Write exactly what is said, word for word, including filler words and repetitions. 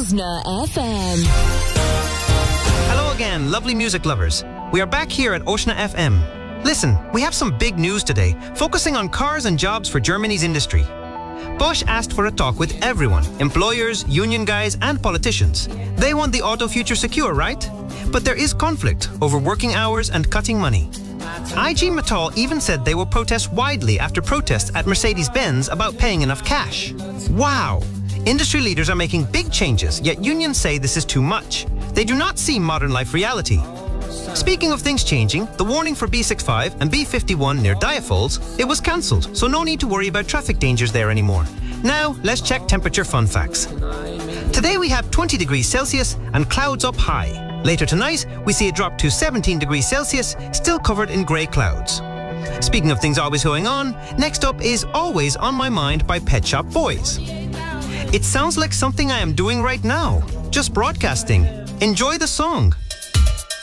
Osna F M. Hello again, lovely music lovers. We are back here at Osna F M. Listen, we have some big news today, focusing on cars and jobs for Germany's industry. Bosch asked for a talk with everyone, employers, union guys and politicians. They want the auto future secure, right? But there is conflict over working hours and cutting money. I G Metall even said they will protest widely after protests at Mercedes-Benz about paying enough cash. Wow! Industry leaders are making big changes, yet unions say this is too much. They do not see modern life reality. Speaking of things changing, the warning for B sixty-five and B fifty-one near Diafolds, it was cancelled, so no need to worry about traffic dangers there anymore. Now, let's check temperature fun facts. Today we have twenty degrees Celsius and clouds up high. Later tonight, we see it drop to seventeen degrees Celsius, still covered in grey clouds. Speaking of things always going on, next up is Always on My Mind by Pet Shop Boys. It sounds like something I am doing right now, just broadcasting. Enjoy the song.